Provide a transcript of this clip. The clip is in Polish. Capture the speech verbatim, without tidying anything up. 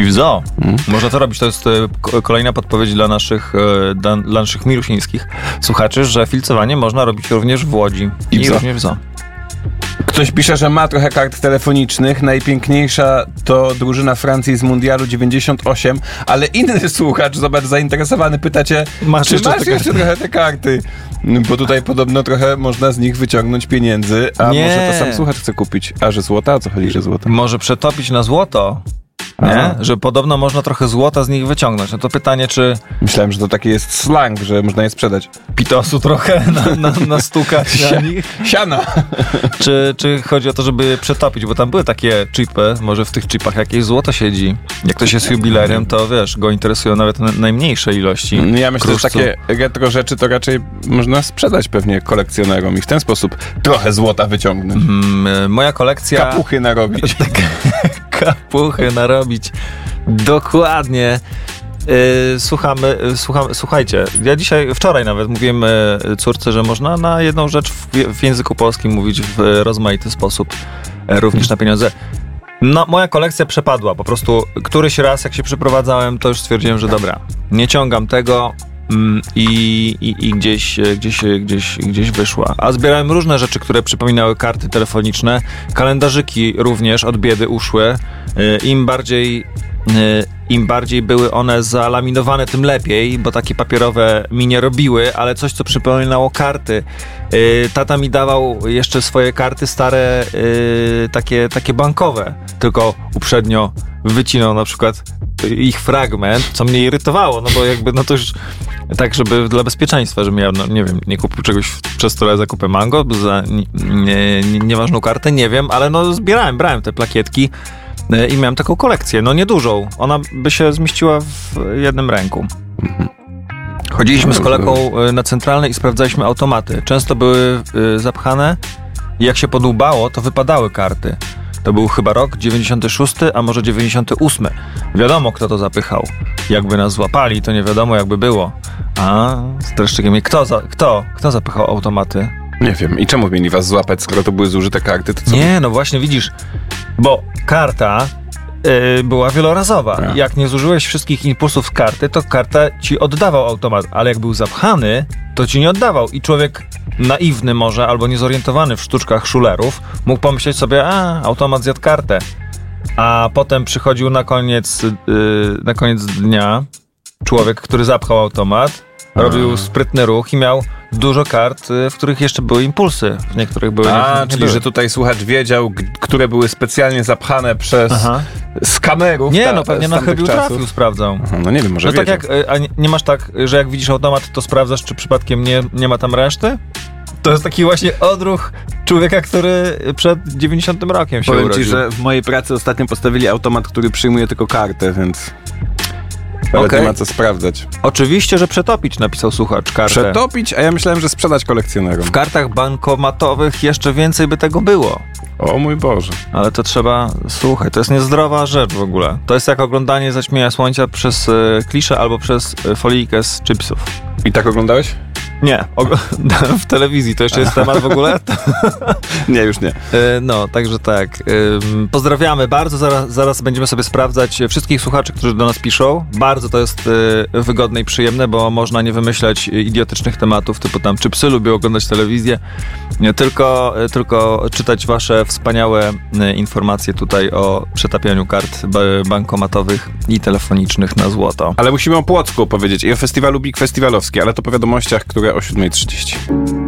w zoo. Hmm. Można to robić. To jest kolejna podpowiedź dla naszych, dla naszych milusińskich słuchaczy, że filcowanie można robić również w Łodzi. I, I również w zoo. Ktoś pisze, że ma trochę kart telefonicznych. Najpiękniejsza to drużyna Francji z Mundialu dziewięćdziesiąt osiem, ale inny słuchacz, zobacz, zainteresowany, pyta cię, masz czy jeszcze masz jeszcze trochę te karty? Bo tutaj podobno trochę można z nich wyciągnąć pieniędzy, a nie. Może to sam słuchacz chce kupić. A, że złota? O co chodzi, że złota? Może przetopić na złoto. Nie? Że podobno można trochę złota z nich wyciągnąć. No to pytanie, czy... Myślałem, że to taki jest slang, że można je sprzedać. Pitosu trochę na, na, nastukać na nich. Siana. Czy, czy chodzi o to, żeby przetopić? Bo tam były takie chipy, może w tych chipach jakieś złoto siedzi. Jak ktoś jest jubilerem, to wiesz, go interesują nawet najmniejsze ilości. No ja myślę, kruszców. Że takie retro rzeczy to raczej można sprzedać pewnie kolekcjonerom i w ten sposób trochę złota wyciągnąć. Mm, moja kolekcja... Kapuchy narobić. Kapuchy narobić. Dokładnie. Yy, słuchamy, słuchamy, słuchajcie, ja dzisiaj, wczoraj nawet mówiłem yy, córce, że można na jedną rzecz w, w języku polskim mówić w rozmaity sposób, yy, również na pieniądze. No, moja kolekcja przepadła. Po prostu któryś raz, jak się przeprowadzałem, to już stwierdziłem, że dobra, nie ciągam tego mm, i, i, i gdzieś, gdzieś, gdzieś, gdzieś wyszła. A zbierałem różne rzeczy, które przypominały karty telefoniczne. Kalendarzyki również od biedy uszły. Yy, Im bardziej... Yy, Im bardziej były one zalaminowane, tym lepiej, bo takie papierowe mi nie robiły, ale coś, co przypominało karty. Yy, tata mi dawał jeszcze swoje karty stare, yy, takie, takie bankowe, tylko uprzednio wycinał na przykład ich fragment, co mnie irytowało, no bo jakby, no to już tak, żeby dla bezpieczeństwa, żebym ja, no nie wiem, nie kupił czegoś przez tyle zakupy mango, za nie, nie, nieważną kartę, nie wiem, ale no zbierałem, brałem te plakietki i miałem taką kolekcję, no niedużą. Ona by się zmieściła w jednym ręku. Chodziliśmy z kolegą na centralne i sprawdzaliśmy automaty. Często były zapchane i jak się podłubało, to wypadały karty. To był chyba rok dziewięćdziesiąty szósty, a może dziewięćdziesiąty ósmy. Wiadomo, kto to zapychał. Jakby nas złapali, to nie wiadomo, jakby było. A z dreszczykiem, kto, za, kto, kto zapychał automaty? Nie wiem. I czemu mieli was złapać, skoro to były zużyte karty? To co? Nie, no właśnie widzisz, bo karta yy, była wielorazowa. Ja. Jak nie zużyłeś wszystkich impulsów z karty, to karta ci oddawał automat, ale jak był zapchany, to ci nie oddawał. I człowiek naiwny może, albo niezorientowany w sztuczkach szulerów, mógł pomyśleć sobie, a, automat zjadł kartę. A potem przychodził na koniec, yy, na koniec dnia człowiek, który zapchał automat, robił a. sprytny ruch i miał dużo kart, w których jeszcze były impulsy. W niektórych były A, nie, nie czyli były. Że tutaj słuchacz wiedział, g- które były specjalnie zapchane przez Aha. skamerów. Nie, ta, no pewnie na chybił trafił, sprawdzał. Aha, no nie wiem, może no wiedział. tak jak, a nie, nie masz tak, że jak widzisz automat, to sprawdzasz, czy przypadkiem nie, nie ma tam reszty? To jest taki właśnie odruch człowieka, który przed dziewięćdziesiątym rokiem się Powiem urodził. ci, że w mojej pracy ostatnio postawili automat, który przyjmuje tylko kartę, więc... Ale okay. Nie ma co sprawdzać. Oczywiście, że przetopić, napisał słuchacz, kartę. Przetopić? A ja myślałem, że sprzedać kolekcjonerom. W kartach bankomatowych jeszcze więcej by tego było. O mój Boże. Ale to trzeba... Słuchaj, to jest niezdrowa rzecz w ogóle. To jest jak oglądanie zaćmienia słońca przez y, kliszę albo przez y, folijkę z chipsów. I tak oglądałeś? Nie, w telewizji to jeszcze jest temat w ogóle? Nie, już nie. No, także tak. Pozdrawiamy bardzo, zaraz, zaraz będziemy sobie sprawdzać wszystkich słuchaczy, którzy do nas piszą. Bardzo to jest wygodne i przyjemne, bo można nie wymyślać idiotycznych tematów, typu tam, czy psy lubią oglądać telewizję, tylko, tylko czytać wasze wspaniałe informacje tutaj o przetapianiu kart bankomatowych i telefonicznych na złoto. Ale musimy o Płocku opowiedzieć i o festiwalu Big Festiwalowski, ale to po wiadomościach, które o siódma trzydzieści.